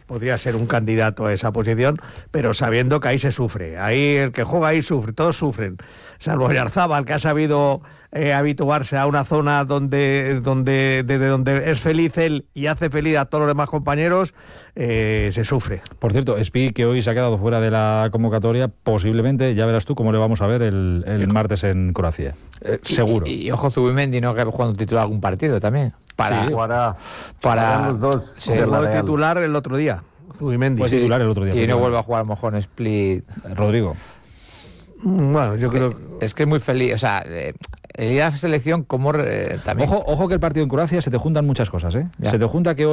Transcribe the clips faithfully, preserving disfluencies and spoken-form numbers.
podría ser un candidato a esa posición, pero sabiendo que ahí se sufre. Ahí el que juega ahí sufre, todos sufren. Salvo Oyarzábal, que ha sabido eh, habituarse a una zona donde, donde, desde donde es feliz él y hace feliz a todos los demás compañeros, eh, se sufre. Por cierto, Espi, que hoy se ha quedado fuera de la convocatoria, posiblemente, ya verás tú cómo le vamos a ver el, el martes en Croacia. Eh, seguro. Y, y, y ojo, Zubimendi, ¿no? Que jugando titular algún partido también. Para, sí, para, para los dos sí, de la Real. Titular el otro día, Zubimendi. Fue sí, titular el otro día. Y no vuelve a jugar a lo mejor en Split. Rodrigo. Bueno, yo creo que... Es que es muy feliz, o sea... Eh, el ir a la selección como eh, también... Ojo, ojo que el partido en Croacia se te juntan muchas cosas, ¿eh? Ya. Se te junta que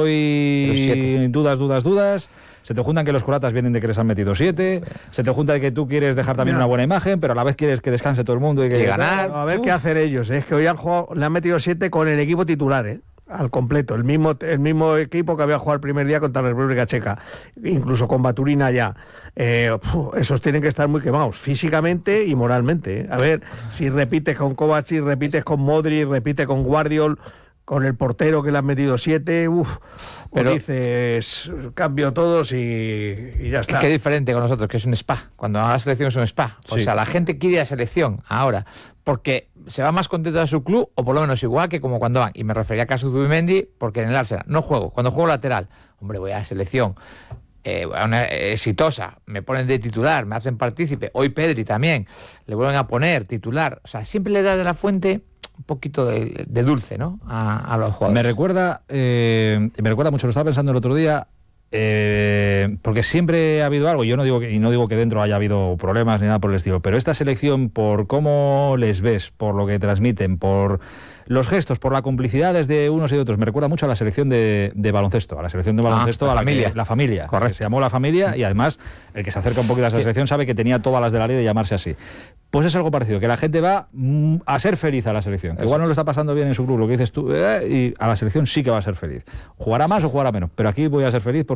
hoy dudas, dudas, dudas... Se te juntan que los croatas vienen de que les han metido siete, sí. Se te junta de que tú quieres dejar también Mira. una buena imagen, pero a la vez quieres que descanse todo el mundo y que... Y ganar... A ver Uf. qué hacer ellos, ¿eh? Es que hoy han jugado, le han metido siete con el equipo titular, ¿eh? Al completo, el mismo el mismo equipo que había jugado el primer día contra la República Checa, incluso con Baturina ya. Eh, puf, esos tienen que estar muy quemados, físicamente y moralmente. ¿eh? A ver, si repites con Kovacic, repites con Modric, repites con Guardiol, con el portero que le han metido siete, uff, pero dices, cambio todos y, y ya está. Es que es diferente con nosotros, que es un spa. Cuando a la selección es un spa. O sí. sea, la gente quiere ir a la selección ahora, porque se va más contento de su club, o por lo menos igual que como cuando van. Y me refería a caso de Zubimendi, porque en el Arsenal no juego. Cuando juego lateral, hombre, voy a la selección. Eh, una exitosa, me ponen de titular, me hacen partícipe. Hoy Pedri también, le vuelven a poner titular. O sea, siempre le da de la fuente un poquito de, de dulce, ¿no? A, a los jugadores. Me recuerda, eh, me recuerda mucho, lo estaba pensando el otro día, eh, porque siempre ha habido algo, yo no digo que, y no digo que dentro haya habido problemas ni nada por el estilo, pero esta selección, por cómo les ves, por lo que transmiten, por los gestos, por la complicidad desde unos y de otros, me recuerda mucho a la selección de, de baloncesto, a la selección de baloncesto, ah, la a la familia. Que, la familia, correcto. Se llamó La Familia, y además el que se acerca un poquito a esa selección sabe que tenía todas las de la ley de llamarse así. Pues es algo parecido, que la gente va mm, a ser feliz a la selección, que igual no lo está pasando bien en su club, lo que dices tú, eh, y a la selección sí que va a ser feliz. Jugará más o jugará menos, pero aquí voy a ser feliz porque